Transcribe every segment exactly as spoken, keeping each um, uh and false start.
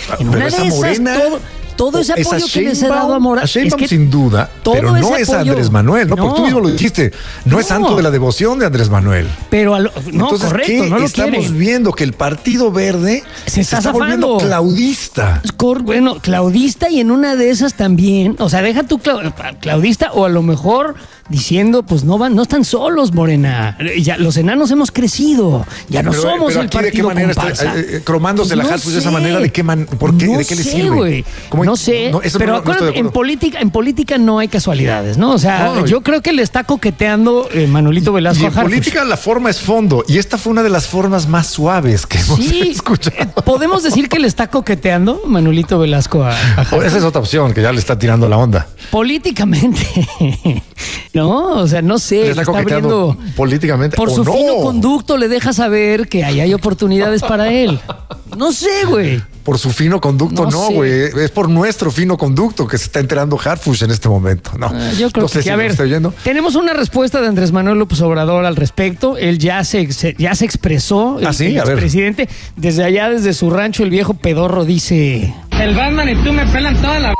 En una de esas, Morena, todo, todo ese apoyo que les he dado a Morena. Es que sin duda, pero no es apoyo, Andrés Manuel, ¿no? no. Porque tú mismo lo dijiste, no, no es santo de la devoción de Andrés Manuel. Pero, a lo, no, Entonces, correcto, ¿qué no lo estamos quiere? viendo? Que el Partido Verde se está, se está volviendo claudista. Bueno, claudista y en una de esas también, o sea, deja tú claudista o a lo mejor diciendo, pues no van, no están solos, Morena. Ya los enanos hemos crecido, ya no pero, somos pero el partido de qué manera comparsa. Está, eh, cromándose pues la Harfuch de esa manera, ¿de qué man, por qué, no de qué le sé, sirve? Wey. No sé, no, pero no, acuérdate, en política, en política no hay casualidades, ¿no? O sea, no, yo creo que le está coqueteando eh, Manuelito Velasco y a en Harfuch. política la forma es fondo y esta fue una de las formas más suaves que hemos sí, escuchado. ¿Podemos decir que le está coqueteando Manuelito Velasco a, a Harfuch? Esa es otra opción, que ya le está tirando la onda. Políticamente, ¿no? O sea, no sé, está, está abriendo políticamente por su no. fino conducto le deja saber que ahí hay oportunidades para él. No sé, güey. Por su fino conducto, no, güey. No, es por nuestro fino conducto que se está enterando Harfuch en este momento. No, uh, yo creo no sé que, si a ver, tenemos una respuesta de Andrés Manuel López Obrador al respecto. Él ya se, se ya se expresó, ¿Ah, el, sí? el expresidente, desde allá, desde su rancho, el viejo pedorro dice: el Batman y tú me pelan toda la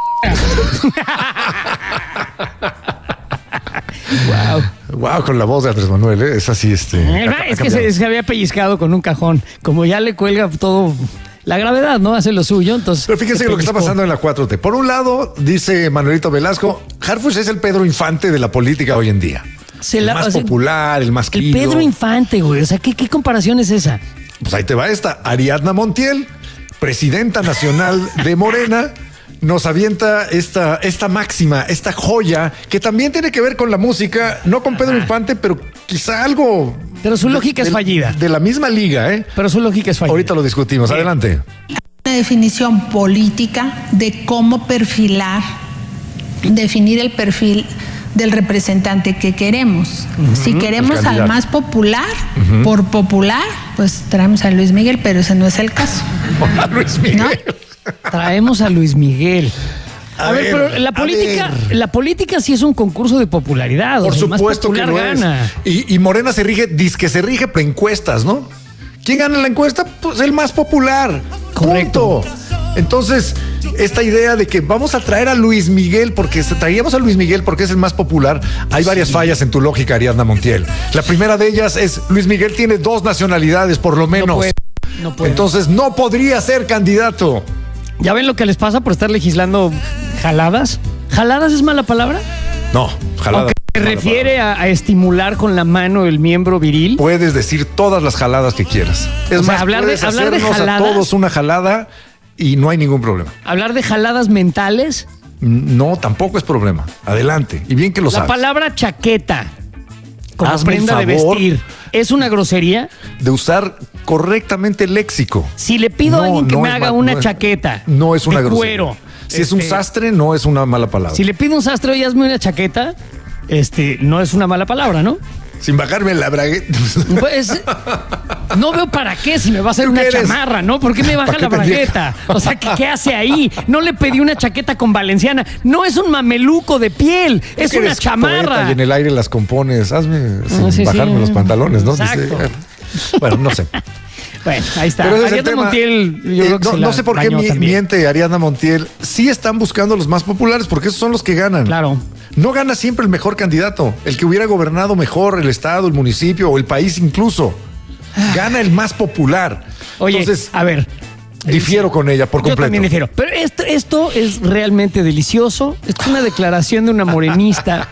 Wow. Wow, con la voz de Andrés Manuel, ¿eh? Es así, este. Eh, ha, es que se, se había pellizcado con un cajón. Como ya le cuelga todo. La gravedad, ¿no? Hace lo suyo, entonces... Pero fíjense lo que está pasando en la cuatro T. Por un lado, dice Manuelito Velasco, Harfuch es el Pedro Infante de la política hoy en día. Se el la, más o sea, popular, el más querido. El Pedro Infante, güey. O sea, ¿qué, qué comparación es esa? Pues ahí te va esta. Ariadna Montiel, presidenta nacional de Morena, nos avienta esta, esta máxima, esta joya, que también tiene que ver con la música, no con Pedro Ajá. Infante, pero quizá algo... Pero su lógica de, es fallida. De, de la misma liga, ¿eh? Pero su lógica es fallida. Ahorita lo discutimos. Adelante. Una definición política de cómo perfilar, definir el perfil del representante que queremos. Uh-huh, si queremos al más popular, uh-huh. por popular, pues traemos a Luis Miguel, pero ese no es el caso. A Luis Miguel. ¿No? Traemos a Luis Miguel. A, a ver, ver, pero la política, la política sí es un concurso de popularidad. Por o sea, supuesto más que lo gana. es. Y, y Morena se rige, dice que se rige por encuestas, ¿no? ¿Quién gana la encuesta? Pues el más popular. Correcto. Punto. Entonces, esta idea de que vamos a traer a Luis Miguel porque traíamos a Luis Miguel porque es el más popular, hay varias sí. fallas en tu lógica, Ariadna Montiel. La primera de ellas es Luis Miguel tiene dos nacionalidades por lo menos. No puede, no puede. Entonces no podría ser candidato. ¿Ya ven lo que les pasa por estar legislando jaladas? ¿Jaladas es mala palabra? No, jaladas. ¿Se refiere a, a estimular con la mano el miembro viril? Puedes decir todas las jaladas que quieras. Es o sea, más, hablar de, hablar de jaladas. A todos una jalada y no hay ningún problema. ¿Hablar de jaladas mentales? No, tampoco es problema. Adelante. Y bien que lo la sabes. La palabra chaqueta como Hazme prenda de vestir, ¿es una grosería? De usar correctamente el léxico. Si le pido no, a alguien que no me haga una no chaqueta es, no es una de grosería. cuero. Si este, es un sastre, no es una mala palabra. Si le pido a un sastre, oye, hazme una chaqueta, este, no es una mala palabra, ¿no? Sin bajarme la bragueta. Pues no veo para qué si me va a hacer una eres? chamarra, ¿no? ¿Por qué me baja la bragueta? O sea, ¿qué, ¿qué hace ahí? No le pedí una chaqueta con valenciana. No es un mameluco de piel, es una chamarra. Y en el aire las compones. Hazme sin no, sí, bajarme sí. los pantalones, ¿no? Exacto. Dice, bueno, no sé. Bueno, ahí está. Pero ese es el Ariadna tema. Montiel, yo eh, creo que no, se no sé por qué mi, miente Ariadna Montiel. Sí están buscando los más populares porque esos son los que ganan. Claro. No gana siempre el mejor candidato, el que hubiera gobernado mejor el estado, el municipio o el país incluso. Gana el más popular. Oye, entonces, a ver. Difiero con ella por completo. Yo también difiero. Pero esto, esto es realmente delicioso. Esto es una declaración de una morenista.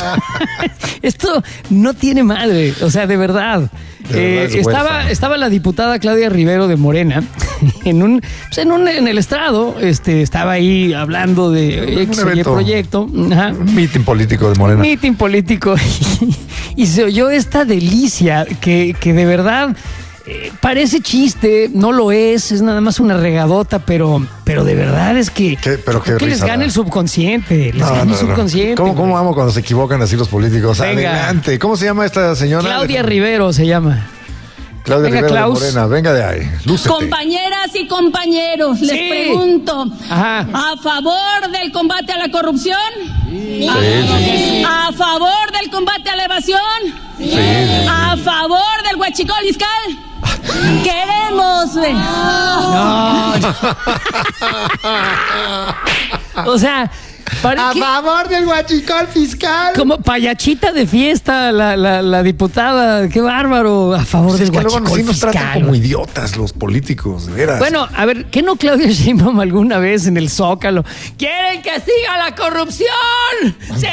Esto no tiene madre. O sea, de verdad. De eh, verdad estaba, estaba la diputada Claudia Rivero de Morena en un, pues en un en el estrado. Este, estaba ahí hablando de X y proyecto. Ajá. Un meeting político de Morena. Un meeting político. Y, y se oyó esta delicia que, que de verdad. Eh, parece chiste, no lo es, es nada más una regadota, pero, pero de verdad es que, ¿Qué? Pero qué que les gana el subconsciente, les no, gana no, el subconsciente. No. ¿Cómo, ¿Cómo amo cuando se equivocan así los políticos? Venga. Adelante. ¿Cómo se llama esta señora? Claudia Rivero se llama. Claudia Venga, Rivero Klaus. de Morena, venga de ahí, lúcete. Compañeras y compañeros, sí. les pregunto, Ajá. ¿a favor del combate a la corrupción? Sí, ¿A, sí. ¿A favor del combate a la evasión? Sí, sí, sí. ¿A favor del huachicol fiscal? Queremos. No. O sea, a favor del huachicol fiscal. Como payachita de fiesta, la, la, la diputada. Qué bárbaro. A favor pues del es que huachicol luego nos, sí nos fiscal. tratan como idiotas los políticos, de veras. Bueno, a ver, ¿qué no Claudia Sheinbaum alguna vez en el Zócalo? ¿Quieren que siga la corrupción? ¡Sí!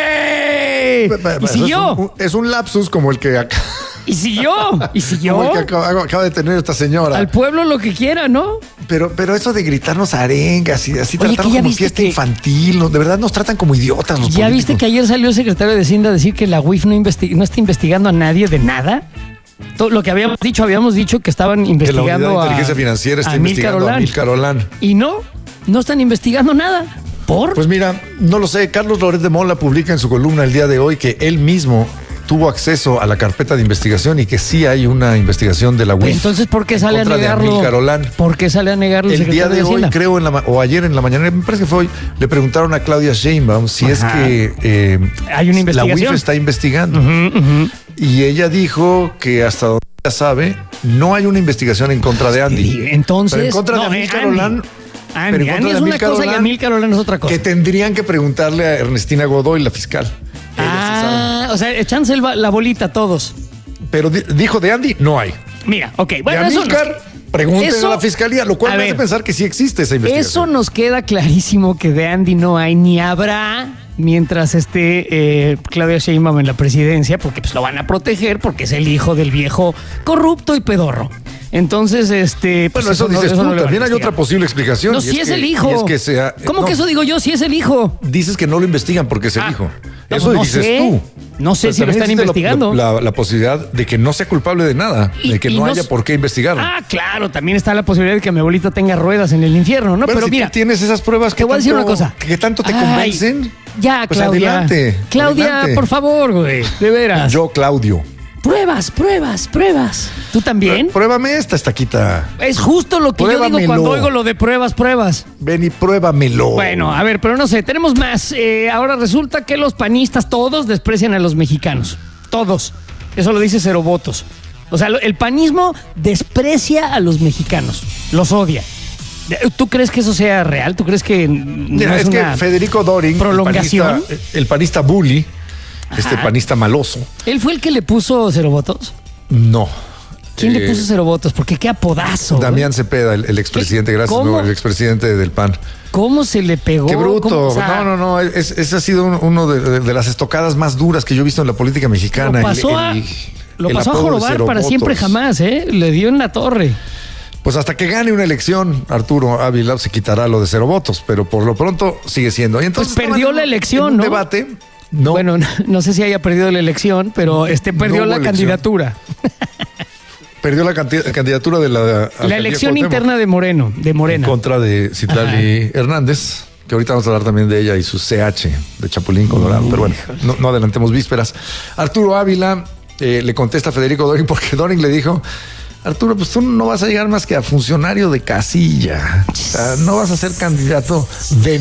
Y siguió. Es un, es un lapsus como el que acá. Y siguió, y siguió. Como el que acaba, acaba de tener esta señora. Al pueblo lo que quiera, ¿no? Pero, pero eso de gritarnos arengas y así Oye, tratarnos como fiesta que... infantil, ¿no? De verdad nos tratan como idiotas los ¿Ya políticos. viste que ayer salió el secretario de Hacienda a decir que la U I F no, investi- no está investigando a nadie de nada? Todo lo que habíamos dicho, habíamos dicho que estaban investigando que la Unidad de Inteligencia a, Financiera está a investigando a Amílcar Olán. Y no, no están investigando nada. ¿Por? Pues mira, no lo sé. Carlos Loret de Mola publica en su columna el día de hoy que él mismo tuvo acceso a la carpeta de investigación y que sí hay una investigación de la U I F. Entonces, ¿por qué sale a contra de negarlo? Amílcar Olán. ¿Por qué sale a negarlo el, El día secretario de de hoy, Hacienda? creo, en la, ma- o ayer en la mañana, me parece que fue hoy, le preguntaron a Claudia Sheinbaum si Ajá. es que eh, Hay una investigación. la U I F está investigando. Ujú, ujú. Y ella dijo que hasta donde ella sabe, no hay una investigación en contra de Andy. Y entonces, Pero en contra no, de Amílcar eh, Andy. Olán, Andy, pero en contra Andy de es una Amílcar cosa y Olán, Amílcar Olán es otra cosa. que tendrían que preguntarle a Ernestina Godoy, la fiscal. Ella sí sabe. Ah, o sea, echándose el ba- la bolita a todos. Pero di- dijo de Andy, no hay. Mira, ok, bueno, de eso Amílcar, nos, pregúntenle eso- a la fiscalía, lo cual a me hace ver, pensar que sí existe esa eso investigación. nos queda clarísimo que de Andy no hay ni habrá mientras esté eh, Claudia Sheinbaum en la presidencia, porque pues lo van a proteger porque es el hijo del viejo corrupto y pedorro. Entonces, este... pues, Bueno, eso, no- dices no tú. le van a También hay investigar. otra posible explicación. No, y si es, que- el hijo. y es que sea, ¿Cómo no, que eso digo yo? Si es el hijo. dices que no lo investigan porque es el Ah, hijo. no, Eso no dices sé. tú. No sé Pero si lo también están existe investigando. La, la- la posibilidad de que no sea culpable de nada, Y- de que y no no haya s- por qué investigarlo. Ah, claro, también está la posibilidad de que mi abuelita tenga ruedas en el infierno, ¿no? Bueno, Pero si mira, tú tienes esas pruebas, te que voy a decir tanto- una cosa. que tanto te Ay, convencen. Ya, pues Claudia. adelante. Claudia, adelante. por favor, güey, de veras. Yo, Claudio. Pruebas, pruebas, pruebas. ¿Tú también? Pruébame esta estaquita. Es justo lo que yo digo Pruébamelo. cuando oigo lo de pruebas, pruebas. Ven y pruébamelo. Bueno, a ver, pero no sé, tenemos más. Eh, ahora resulta que los panistas todos desprecian a los mexicanos. Todos. Eso lo dice Cero Votos. O sea, lo- el panismo desprecia a los mexicanos. Los odia. ¿Tú crees que eso sea real? ¿Tú crees que no Mira, es es que una Federico Doring, prolongación? el panista, el panista bully, este Ajá. panista maloso, ¿Él fue el que le puso Cero Votos? no. ¿Quién Eh, le puso Cero Votos? Porque qué apodazo. Damián Cepeda, el, el expresidente, ¿Qué? gracias, ¿Cómo? no, el expresidente del P A N. ¿Cómo se le pegó? Qué bruto. ¿Cómo? O sea, no, no, no. Es, ese ha sido un- uno de, de- de las estocadas más duras que yo he visto en la política mexicana. Lo pasó, El- a, el- lo el pasó a apodo de jorobar Cero para Votos. siempre jamás, ¿eh? Le dio en la torre. Pues hasta que gane una elección, Arturo Ávila se quitará lo de cero votos, pero por lo pronto sigue siendo. Y entonces Pues perdió estaban la en un- elección, en un ¿no? debate. No, Bueno, no, no sé si haya perdido la elección, pero este perdió No hubo la elección. candidatura. perdió la canti- candidatura de la La alcaldía elección Cuauhtémoc interna de Moreno, de en Morena. contra de Citlali Hernández, que ahorita vamos a hablar también de ella y su C H de Chapulín Colorado. Pero bueno, no, no adelantemos vísperas. Arturo Ávila eh, le contesta a Federico Doring porque Doring le dijo: Arturo, pues tú no vas a llegar más que a funcionario de casilla. O sea, no vas a ser candidato de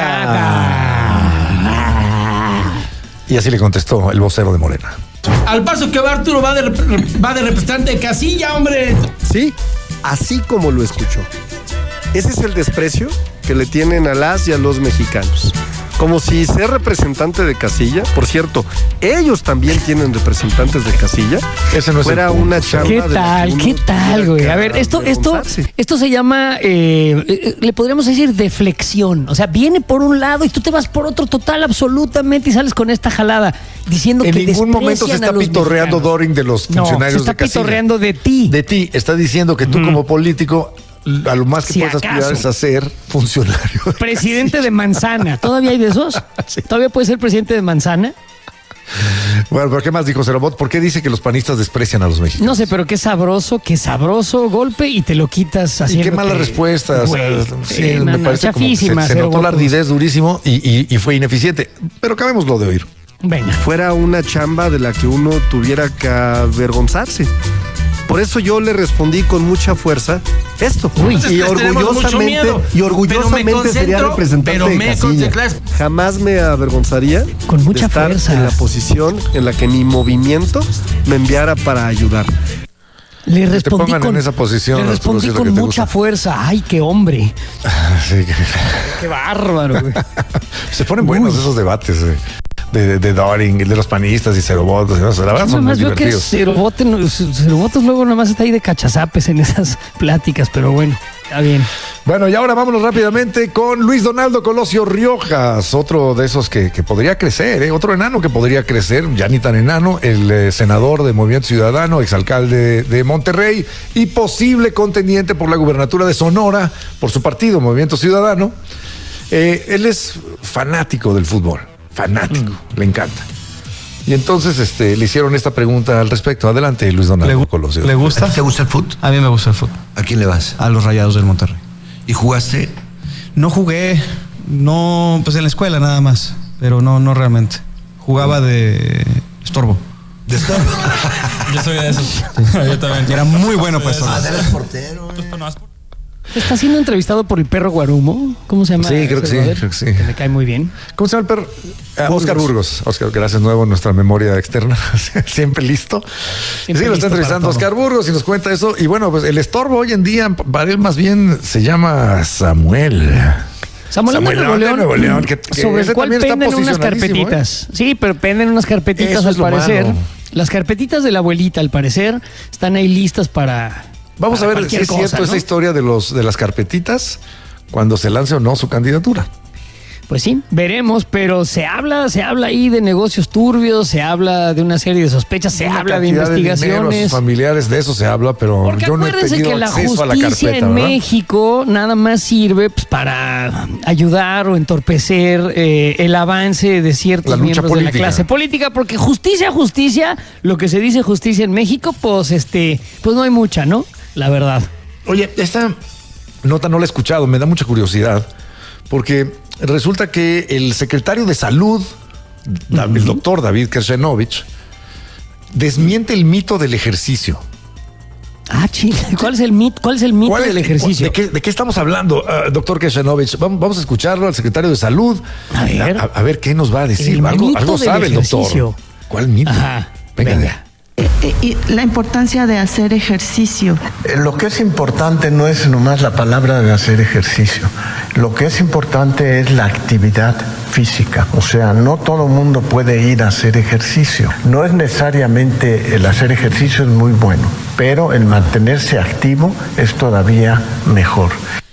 nada. Y así le contestó el vocero de Morena. Al paso que va Arturo va de, rep- va de representante de casilla, hombre. Sí, así como lo escuchó. Ese es el desprecio que le tienen a las y a los mexicanos. Como si ser representante de casilla, por cierto, ellos también tienen representantes de casilla, Ese no es fuera el punto. una chamba. ¿Qué de la que tal? uno ¿Qué tal, tuviera güey? que A ver, esto, esto, avergonzarse. esto se llama, eh, eh, le podríamos decir deflexión. O sea, viene por un lado y tú te vas por otro total, absolutamente, y sales con esta jalada diciendo En que ningún momento se desprecian a está los pitorreando mexicanos. Doring de los No, funcionarios se está de casilla. pitorreando de ti. De ti. Está diciendo que tú como político, a lo más que Si puedes aspirar acaso. es a ser funcionario. de Presidente de Manzana. ¿Todavía hay de esos? ¿Todavía puede ser presidente de Manzana? Bueno, pero ¿qué más dijo Cerobot? ¿Por qué dice que los panistas desprecian a los mexicanos? No sé, pero qué sabroso, qué sabroso golpe y te lo quitas Y haciendo. qué mala respuesta. O sea, sí, me parece como que se, se notó la ardidez durísimo y, y- y fue ineficiente. Pero acabemos lo de oír. Venga. Fuera una chamba de la que uno tuviera que avergonzarse. Por eso yo le respondí con mucha fuerza esto. Uy. y Entonces, les tenemos mucho orgullosamente, miedo. y orgullosamente Pero me sería concentro, representante pero de me casilla. concentro. Jamás me avergonzaría Con mucha de estar fuerza. en la posición en la que mi movimiento me enviara para ayudar. Le respondí con, en esa posición, le respondí con mucha fuerza. Ay, qué hombre. Sí. Qué bárbaro, güey. Se ponen buenos Uy. esos debates, güey. De, de, de Doring, de los panistas y cerobotos. La verdad yo son muy veo divertidos. Que Cerobote, Cerobotos luego nada más está ahí de cachazapes en esas pláticas, pero bueno, está bien. Bueno, y ahora vámonos rápidamente con Luis Donaldo Colosio Riojas, otro de esos que, que podría crecer, ¿eh? Otro enano que podría crecer, ya ni tan enano, el eh, senador de Movimiento Ciudadano, exalcalde de Monterrey y posible contendiente por la gubernatura de Sonora por su partido, Movimiento Ciudadano. Eh, él es fanático del fútbol. Fanático, mm. le encanta. Y entonces este, le hicieron esta pregunta al respecto. Adelante, Luis Donaldo Colosio. ¿Le gusta? ¿Te gusta el fútbol? A mí me gusta el fútbol. ¿A quién le vas? A los Rayados del Monterrey. ¿Y jugaste? No jugué, no, pues en la escuela nada más, pero no, no realmente. Jugaba de estorbo. ¿De estorbo? Yo soy de esos. Sí. Yo también. Era muy bueno para estorbo. Ah, eres portero. ¿Está siendo entrevistado por el perro Guarumo? ¿Cómo se llama? Sí, creo que sí, creo que sí. Que le cae muy bien. ¿Cómo se llama el perro? Ah, Oscar Burgos. Oscar, gracias nuevo en nuestra memoria externa. Siempre listo. Siempre sí, lo está entrevistando Oscar Burgos y nos cuenta eso. Y bueno, pues el estorbo hoy en día, para él más bien se llama Samuel. Samuel, Samuel de Nuevo León, Nuevo León que, que sobre el cual penden unas carpetitas. ¿eh? Sí, pero penden unas carpetitas eso al parecer. Malo. Las carpetitas de la abuelita, al parecer, están ahí listas para... Vamos para a ver si es cosa, cierto, ¿no?, esa historia de los de las carpetitas cuando se lance o no su candidatura. Pues sí, veremos, pero se habla, se habla ahí de negocios turbios, se habla de una serie de sospechas, se una habla de investigaciones. De sus familiares, de eso se habla, pero porque yo no he tenido que la acceso a la justicia carpeta, en ¿verdad? México nada más sirve pues, para ayudar o entorpecer eh, el avance de ciertos miembros política. de la clase política, porque justicia, justicia, lo que se dice justicia en México, pues este, pues no hay mucha, ¿no? La verdad. Oye, esta nota no la he escuchado, me da mucha curiosidad, porque resulta que el secretario de Salud, uh-huh. el doctor David Kershenovich, desmiente el mito del ejercicio. Ah, chica, ¿cuál es el mito, cuál es el mito del ejercicio? ¿De qué, de qué estamos hablando, uh, doctor Kershenovich? Vamos, vamos a escucharlo al secretario de Salud. A ver, a, a ver qué nos va a decir. Algo, algo sabe el doctor. ¿Cuál mito? Ajá, venga. venga. Y la importancia de hacer ejercicio. Lo que es importante no es nomás la palabra de hacer ejercicio. Lo que es importante es la actividad física. O sea, no todo el mundo puede ir a hacer ejercicio. No es necesariamente el hacer ejercicio es muy bueno, pero el mantenerse activo es todavía mejor.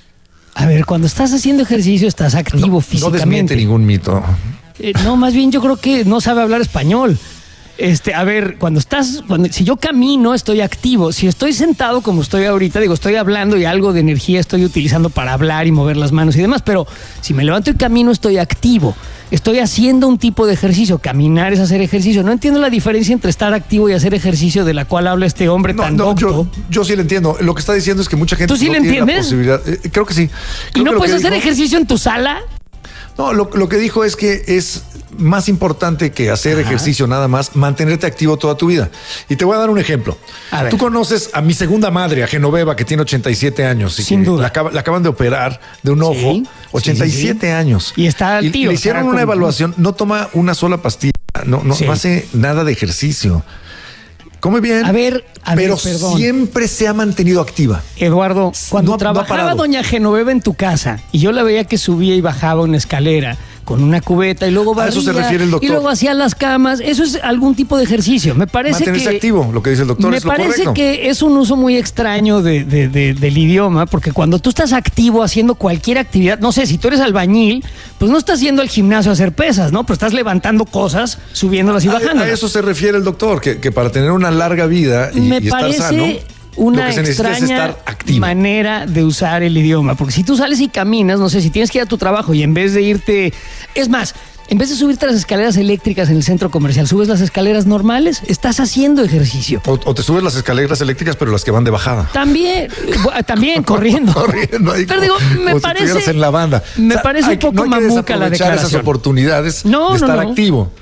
A ver, cuando estás haciendo ejercicio estás activo no, físicamente. No desmiente ningún mito. Eh, no, más bien yo creo que no sabe hablar español. Este, a ver, cuando estás, cuando, si yo camino, estoy activo. Si estoy sentado como estoy ahorita, digo, estoy hablando y algo de energía estoy utilizando para hablar y mover las manos y demás, pero si me levanto y camino, estoy activo. Estoy haciendo un tipo de ejercicio. Caminar es hacer ejercicio. No entiendo la diferencia entre estar activo y hacer ejercicio de la cual habla este hombre no, tan no, docto. Yo, yo sí le entiendo. Lo que está diciendo es que mucha gente ¿Tú sí no le tiene entiendes? la posibilidad. Eh, creo que sí. Creo ¿Y no que puedes hacer dijo, ejercicio en tu sala? No, lo, lo que dijo es que es más importante que hacer Ajá. ejercicio nada más, mantenerte activo toda tu vida. Y te voy a dar un ejemplo. Tú conoces a mi segunda madre, a Genoveva, que tiene ochenta y siete años. Y Sin duda. La, acaba, la acaban de operar de un ojo. Sí, ochenta y siete sí, sí. años. Y está al tío. Le hicieron una como... evaluación, no toma una sola pastilla, no, no, sí. no hace nada de ejercicio. Come bien, a ver, a pero ver, perdón. siempre se ha mantenido activa. Eduardo, cuando no, trabajaba no doña Genoveva en tu casa y yo la veía que subía y bajaba una escalera con una cubeta y luego barría, a eso se refiere el doctor. Y luego hacía las camas, eso es algún tipo de ejercicio. Me parece Mantenerse que activo, lo que dice el doctor me es lo parece correcto. que es un uso muy extraño de, de, de, del idioma, porque cuando tú estás activo haciendo cualquier actividad, no sé, si tú eres albañil, pues no estás yendo al gimnasio a hacer pesas, ¿no? Pero estás levantando cosas, subiéndolas y bajándolas. A, a eso se refiere el doctor, que, que para tener una larga vida y, me y estar parece sano, una lo que se necesita es extraña estar activo. manera de usar el idioma, porque si tú sales y caminas, no sé, si tienes que ir a tu trabajo y en vez de irte, es más, en vez de subirte a las escaleras eléctricas en el centro comercial, subes las escaleras normales, estás haciendo ejercicio. O, o te subes las escaleras eléctricas, pero las que van de bajada. También, también corriendo. corriendo ahí pero digo, me como parece. Si en la banda. Me o sea, parece un poco no mamuca la declaración. esas oportunidades no, de estar no, no. activo.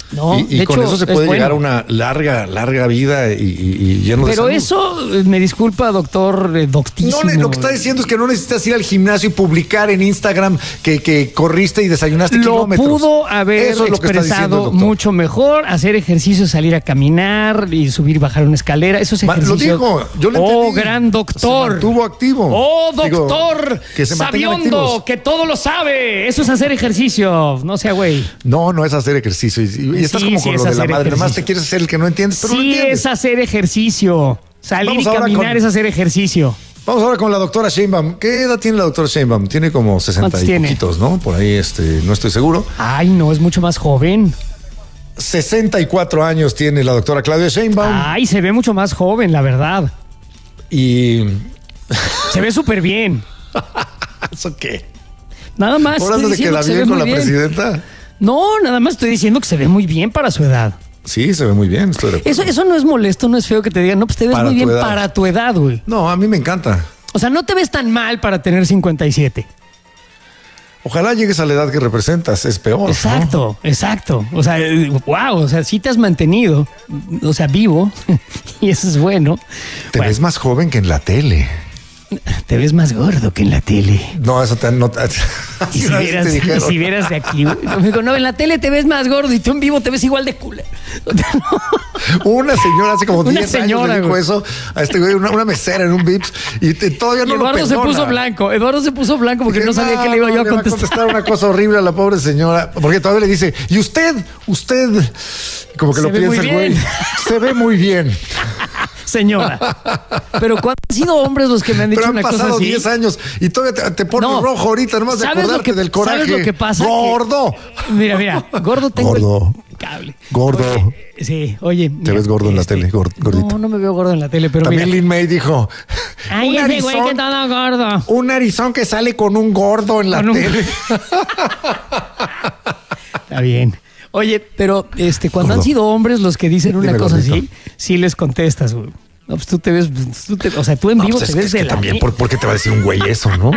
No, y, y de con hecho, eso se es puede bueno. llegar a una larga, larga vida y, y, y lleno de Pero salud. eso, eh, me disculpa, doctor, eh, doctísimo. No, lo que está diciendo es que no necesitas ir al gimnasio y publicar en Instagram que, que corriste y desayunaste Lo kilómetros. pudo haber Eso es lo que está diciendo el expresado doctor. mucho mejor, hacer ejercicio, salir a caminar y subir y bajar una escalera, eso es Ma- ejercicio. Lo dijo, yo le Oh, entendí. gran doctor. Se mantuvo activo. Oh, Digo, doctor, que se mantengan sabiondo, activos. que todo lo sabe. Eso es hacer ejercicio, no sea güey. No, no es hacer ejercicio. Y, y estás Sí, como sí con es lo de la hacer madre. Nomás ejercicio. te quieres hacer el que no entiendes, pero lo Sí entiendes. es hacer ejercicio. Salir Vamos y ahora caminar con- es hacer ejercicio. Vamos ahora con la doctora Sheinbaum. ¿Qué edad tiene la doctora Sheinbaum? Tiene como sesenta ¿Cuántos y tiene? poquitos, ¿no? Por ahí, este, no estoy seguro. Ay, no, es mucho más joven. sesenta y cuatro años tiene la doctora Claudia Sheinbaum. Ay, se ve mucho más joven, la verdad. Y... Se ve súper bien. ¿Eso qué? Nada más. ¿Ahora estoy no le diciendo queda que se bien ve con muy la presidenta? No, nada más estoy diciendo que se ve muy bien para su edad. Sí, se ve muy bien. Estoy de acuerdo. Eso, eso no es molesto, no es feo que te digan, no, pues te ves Para muy tu bien edad. para tu edad, güey. No, a mí me encanta. O sea, no te ves tan mal para tener cincuenta y siete. Ojalá llegues a la edad que representas, es peor. ¿no? Exacto, exacto. O sea, wow, o sea, sí te has mantenido, o sea, vivo, y eso es bueno. Te Bueno, ves más joven que en la tele. te ves más gordo que en la tele. No, eso te, no, Y si, una vez vieras, te y dijeron. si vieras de aquí, güey. Me digo, no, en la tele te ves más gordo y tú en vivo te ves igual de culo. Una señora hace como Una diez años señora, le dijo güey. eso a este güey, una, una mesera en un Vips, y te- todavía Y no Eduardo lo se perdona. puso blanco. Eduardo se puso blanco porque Dije, no sabía qué le iba yo a le va contestar. una cosa horrible a la pobre señora, porque todavía le dice, y usted, usted, como que Se lo ve piensa muy el güey, bien. se ve muy bien. Señora. Pero cuando han sido hombres los que me han dicho Pero han una cosa pasado así. diez años y todavía te, te pones No. rojo ahorita, nomás de ¿Sabes lo acordarte que- del coraje. ¿sabes lo que pasa? ¡Gordo! Mira, mira, gordo tengo Gordo. el cable. Gordo. Oye, sí, oye. Te ves gordo en la tele, gor- gordito. No, no me veo gordo en la tele, pero También mira. Lin May dijo, Ay, un ese güey que narizón, está gordo. un narizón que sale con un gordo en la Con un- tele. Está bien. Oye, pero este, cuando Gordo. han sido hombres los que dicen una Dime, cosa gordito. así, sí les contestas, güey. No, pues tú te ves, tú te- o sea, tú en No, vivo pues te es, ves es de que la también, ni- ¿por, por qué te va a decir un güey eso, no?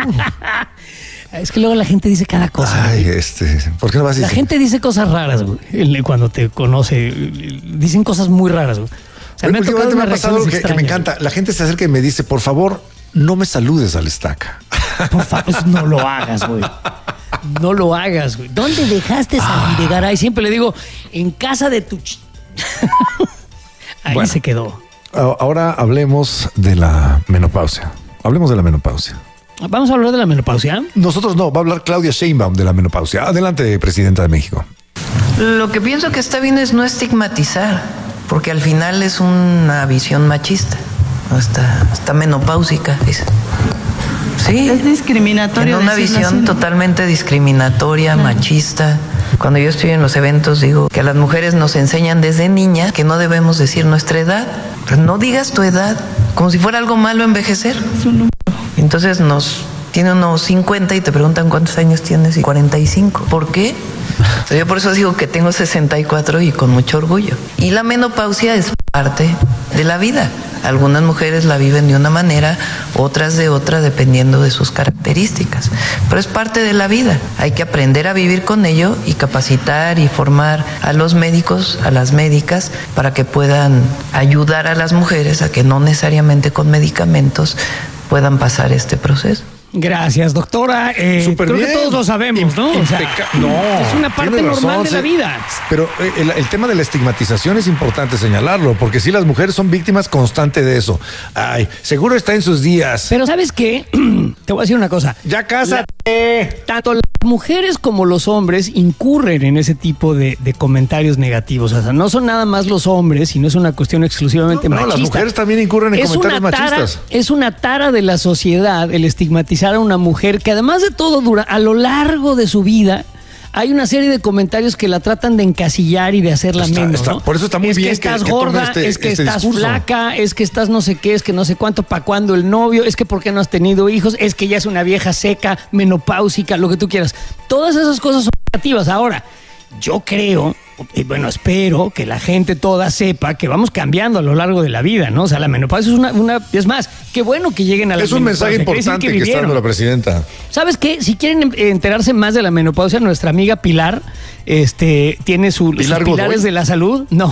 Es que luego la gente dice cada cosa. Ay, güey. este, ¿por qué no vas a La decir? gente dice cosas raras, güey. el- Cuando te conoce, dicen cosas muy raras, güey. O sea, me ha tocado Últimamente me ha unas pasado algo que, reacciones que me extrañas, encanta. La gente se acerca y me dice, por favor, no me saludes al estaca. güey. Por favor, pues no lo hagas, güey. No lo hagas, güey. ¿Dónde dejaste Ah. a Videgaray? Siempre le digo, en casa de tu... ch-". Ahí Bueno. se quedó. A- Ahora hablemos de la menopausia. Hablemos de la menopausia. Vamos a hablar de la menopausia. Nosotros no, va a hablar Claudia Sheinbaum de la menopausia. Adelante, presidenta de México. Lo que pienso que está bien es no estigmatizar, porque al final es una visión machista, ¿no? está, está menopáusica, dice. Sí, Es discriminatorio. en una decirlo visión así, ¿no? totalmente discriminatoria, machista. Cuando yo estoy en los eventos digo que a las mujeres nos enseñan desde niñas que no debemos decir nuestra edad. Pero no digas tu edad, como si fuera algo malo envejecer. Entonces nos tiene unos cincuenta y te preguntan cuántos años tienes y cuarenta y cinco. ¿Por qué? O sea, yo por eso digo que tengo sesenta y cuatro y con mucho orgullo. Y la menopausia es parte de la vida. Algunas mujeres la viven de una manera, otras de otra, dependiendo de sus características. Pero es parte de la vida. Hay que aprender a vivir con ello y capacitar y formar a los médicos, a las médicas, para que puedan ayudar a las mujeres a que no necesariamente con medicamentos puedan pasar este proceso. Gracias, doctora. Eh, Súper creo bien. que todos lo sabemos, ¿no? O sea, Impeca- no, es una parte tiene normal razón, de la sí. vida. Pero eh, el, el tema de la estigmatización es importante señalarlo, porque sí, las mujeres son víctimas constantes de eso. Ay, seguro está en sus días. Pero ¿sabes qué? Te voy a decir una cosa. Ya cásate. Tanto las mujeres como los hombres incurren en ese tipo de, de comentarios negativos. O sea, no son nada más los hombres, sino es una cuestión exclusivamente No, no, machista. las mujeres también incurren en Es comentarios una tara- machistas. Es una tara de la sociedad el estigmatizar a una mujer que además de todo dura a lo largo de su vida. Hay una serie de comentarios que la tratan de encasillar y de hacerla Está- menos. está- ¿no? por eso está muy es bien que que- estás que tome gorda, este- es que este estás discurso. flaca, es que estás no sé qué, es que no sé cuánto, para cuándo el novio, es que por qué no has tenido hijos, es que ya es una vieja seca, menopáusica, lo que tú quieras. Todas esas cosas son negativas. Ahora, yo creo, y bueno, espero que la gente toda sepa que vamos cambiando a lo largo de la vida, ¿no? O sea, la menopausia es una, una es más, qué bueno que lleguen a la Es un menopausia, mensaje quiere decir importante que, está vivieron. dando la presidenta. ¿Sabes qué? Si quieren enterarse más de la menopausia, nuestra amiga Pilar este, tiene su, sus ¿Pilar pilares Godoy? de la salud. No.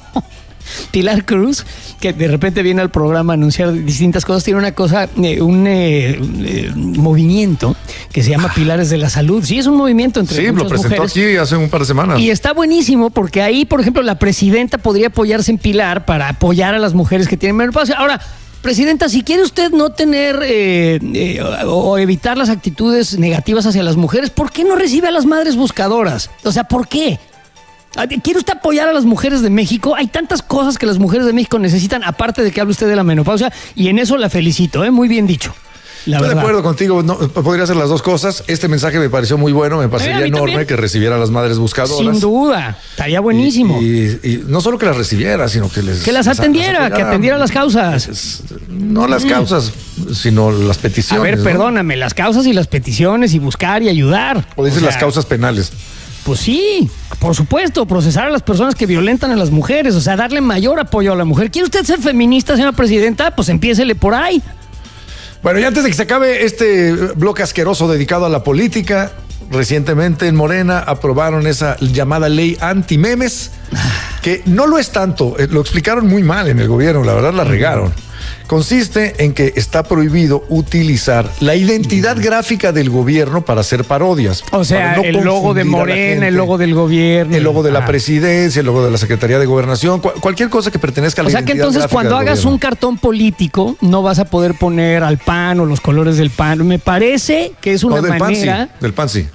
Pilar Cruz, que de repente viene al programa a anunciar distintas cosas, tiene una cosa, eh, un eh, eh, movimiento que se llama Pilares de la Salud. Sí, es un movimiento entre Sí, lo muchas presentó mujeres. aquí hace un par de semanas. Y está buenísimo porque ahí, por ejemplo, la presidenta podría apoyarse en Pilar para apoyar a las mujeres que tienen menopausia. Ahora, presidenta, si quiere usted no tener eh, eh, o, o evitar las actitudes negativas hacia las mujeres, ¿por qué no recibe a las madres buscadoras? O sea, ¿por qué? ¿Quiere usted apoyar a las mujeres de México? Hay tantas cosas que las mujeres de México necesitan, aparte de que hable usted de la menopausia, y en eso la felicito, ¿eh? Muy bien dicho. La Estoy verdad. de acuerdo contigo, no, podría hacer las dos cosas. Este mensaje me pareció muy bueno, me parecería Eh, a mí enorme también. que recibiera a las madres buscadoras. Sin duda, estaría buenísimo. Y, y- y no solo que las recibiera, sino que les... Que las atendiera, apoyara. que atendiera las causas. Es- No las Mm. causas, sino las A peticiones. ver, ¿no? perdóname, las causas y las peticiones y buscar y ayudar. O dices O sea, las causas penales. Pues sí, por supuesto, procesar a las personas que violentan a las mujeres, o sea, darle mayor apoyo a la mujer. ¿Quiere usted ser feminista, señora presidenta? Pues empiécele por ahí. Bueno, y antes de que se acabe este bloque asqueroso dedicado a la política, recientemente en Morena aprobaron esa llamada ley anti-memes, que no lo es tanto, eh, lo explicaron muy mal en el gobierno, la verdad la regaron. Consiste en que está prohibido utilizar la identidad gráfica del gobierno para hacer parodias. O sea, para no el logo de confundir a la Morena, gente. el logo del gobierno. El logo de la Ah. presidencia, el logo de la Secretaría de Gobernación, cu- cualquier cosa que pertenezca a la O sea que identidad entonces gráfica cuando del hagas gobierno. un cartón político no vas a poder poner al P A N o los colores del P A N. Me parece que es una No, del manera... PAN sí, del PAN sí.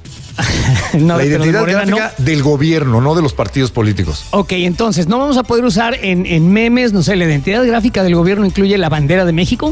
No, la pero de identidad Morena no. gráfica del gobierno, no de los partidos políticos. Ok, entonces no vamos a poder usar en, en memes, no sé, la identidad gráfica del gobierno incluye la bandera de México.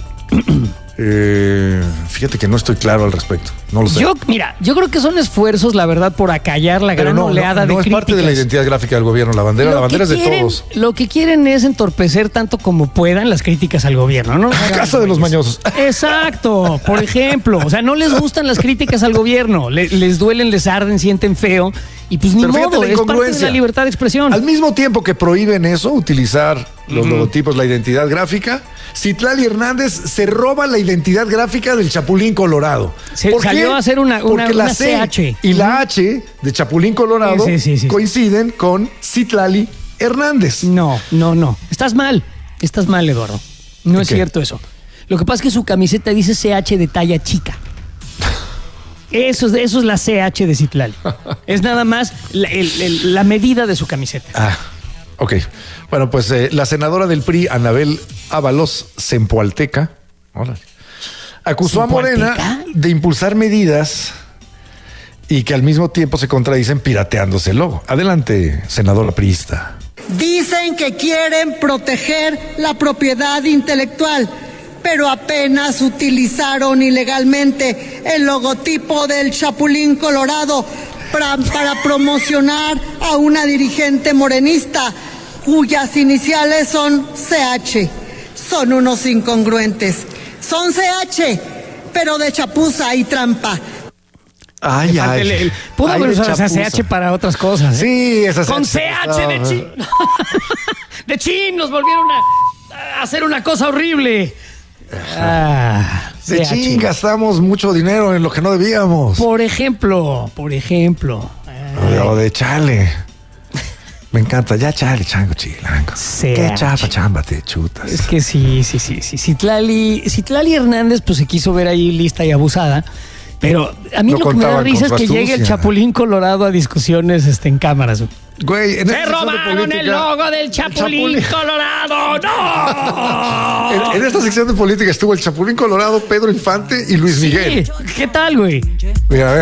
Eh, fíjate que no estoy claro al respecto. No lo sé. Yo, mira, yo creo que son esfuerzos, la verdad, por acallar la Pero gran no, oleada no, de no es parte de la críticas. identidad gráfica del gobierno. La bandera, Lo la bandera es que de quieren- todos. Lo que quieren es entorpecer tanto como puedan las críticas al gobierno, ¿no? Casa de los mañosos. Exacto, por ejemplo. O sea, no les gustan las críticas al gobierno. Le- les duelen, les arden, sienten feo. Y pues ni Pero fíjate modo, la es parte de incongruencia. la libertad de expresión. Al mismo tiempo que prohíben eso, utilizar los logotipos, la identidad gráfica, Citlali Hernández se roba la identidad gráfica del Chapulín Colorado. Se ¿Por salió qué? a hacer una- una- Porque la una C C H. y la H de Chapulín Colorado Sí, sí, sí, sí. coinciden con Citlali Hernández. No, no, no. Estás mal. Estás mal, Eduardo. No es Ok. cierto eso. Lo que pasa es que su camiseta dice C H de talla chica. Eso, es- eso es la C H de Citlali. Es nada más la, el- el- la medida de su camiseta. Ah, ok. Bueno, pues eh, la senadora del P R I, Anabel Ábalos Zempoalteca, órale, acusó a Morena ¿Zempoalteca? de impulsar medidas y que al mismo tiempo se contradicen pirateándose el logo. Adelante, senadora priista. Dicen que quieren proteger la propiedad intelectual, pero apenas utilizaron ilegalmente el logotipo del Chapulín Colorado para, para promocionar a una dirigente morenista cuyas iniciales son C H. Son unos incongruentes. Son C H, pero de chapuza y trampa. Ay, Falta el- el- Pudo Ay, haber de usado esa chapuza. C H para otras cosas. ¿eh? Sí, esa Con C C H. H de chin. De chin, nos volvieron a, a hacer una cosa horrible. Ah, De C H. ching, gastamos mucho dinero en lo que no debíamos. Por ejemplo, por ejemplo. O de, de chale. Me encanta, ya chale, chango, chilango. C Qué H. chapa, chamba, te chutas. Es que sí, sí, sí, sí. Citlali, Citlali Hernández, pues se quiso ver ahí lista y abusada. Pero a mí No lo que me da contaban risa es con que su llegue el astucia. Chapulín Colorado a discusiones este, en cámaras. Güey, en ¡Se esta sección de robaron el política- logo del Chapulín, Chapulín. Colorado! ¡No! En, en esta sección de política estuvo el Chapulín Colorado, Pedro Infante y Luis Miguel. Sí, ¿qué tal, güey? Mira, a ver.